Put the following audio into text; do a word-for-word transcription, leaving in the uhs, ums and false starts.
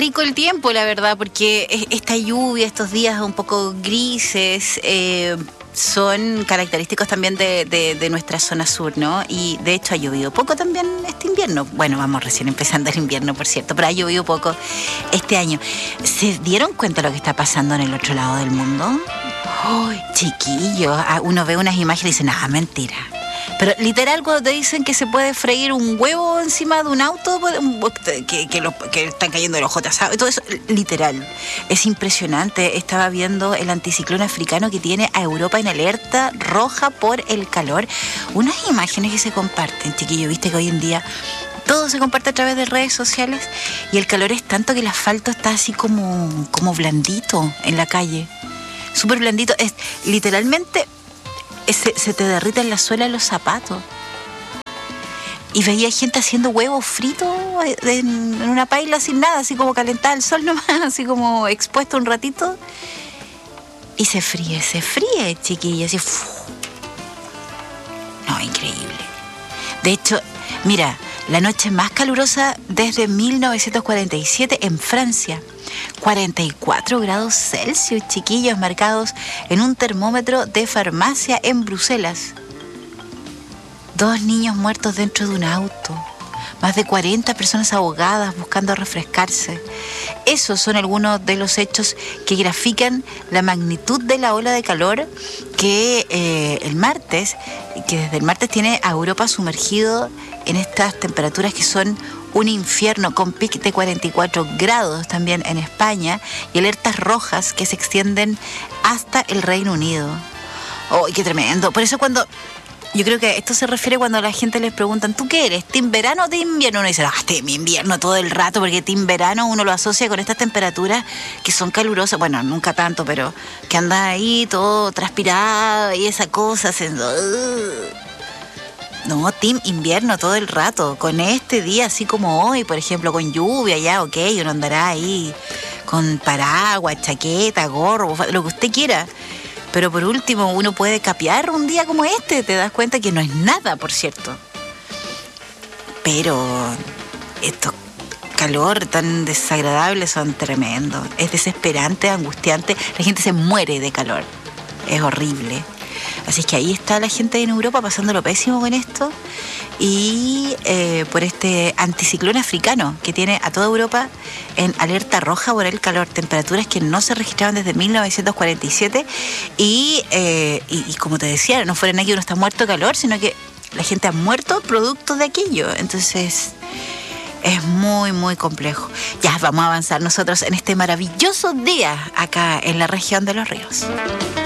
rico el tiempo, la verdad, porque esta lluvia, estos días un poco grises, eh, son característicos también de, de, de nuestra zona sur, ¿no? Y de hecho ha llovido poco también este invierno. Bueno, vamos recién empezando el invierno, por cierto, pero ha llovido poco este año. ¿Se dieron cuenta de lo que está pasando en el otro lado del mundo? ¡Ay, chiquillos! Uno ve unas imágenes y dice, nada, mentira. Pero literal, cuando te dicen que se puede freír un huevo encima de un auto, que, que, lo, que están cayendo de los jotas, todo eso, literal. Es impresionante. Estaba viendo el anticiclón africano que tiene a Europa en alerta roja por el calor. Unas imágenes que se comparten, chiquillo. Viste que hoy en día todo se comparte a través de redes sociales y el calor es tanto que el asfalto está así como, como blandito en la calle. Súper blandito. Es literalmente... Se, se te derriten la suela de los zapatos. Y veía gente haciendo huevos fritos en, en una paila sin nada, así como calentada al sol nomás, así como expuesto un ratito. Y se fríe, se fríe, chiquilla, así. ¡Fu! No, increíble. De hecho, mira, la noche más calurosa desde mil novecientos cuarenta y siete en Francia. cuarenta y cuatro grados Celsius, chiquillos, marcados en un termómetro de farmacia en Bruselas. Dos niños muertos dentro de un auto. Más de cuarenta personas ahogadas buscando refrescarse. Esos son algunos de los hechos que grafican la magnitud de la ola de calor que eh, el martes, que desde el martes tiene a Europa sumergido en estas temperaturas que son un infierno, con pic de cuarenta y cuatro grados también en España y alertas rojas que se extienden hasta el Reino Unido. ¡Oh, qué tremendo! Por eso cuando... Yo creo que esto se refiere cuando a la gente les preguntan, ¿tú qué eres? ¿Team verano o team invierno? Uno dice, ah, team invierno todo el rato, porque team verano uno lo asocia con estas temperaturas que son calurosas. Bueno, nunca tanto, pero que andas ahí todo transpirado y esa cosa haciendo... No, team invierno todo el rato, con este día así como hoy, por ejemplo, con lluvia ya, ok, uno andará ahí con paraguas, chaqueta, gorro, lo que usted quiera. Pero por último, uno puede capear un día como este, te das cuenta que no es nada, por cierto. Pero estos calor tan desagradables son tremendos, es desesperante, angustiante, la gente se muere de calor, es horrible. Así es que ahí está la gente en Europa pasándolo pésimo con esto y eh, por este anticiclón africano que tiene a toda Europa en alerta roja por el calor, temperaturas que no se registraban desde mil novecientos cuarenta y siete y, eh, y, y como te decía, no fuera aquí uno está muerto de calor, sino que la gente ha muerto producto de aquello, entonces... Es muy, muy complejo. Ya vamos a avanzar nosotros en este maravilloso día acá en la región de Los Ríos.